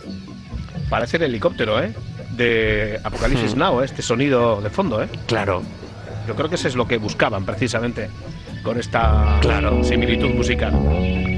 Parece el helicóptero, de Apocalipsis Now, este sonido de fondo, Claro. Yo creo que eso es lo que buscaban precisamente con esta similitud musical.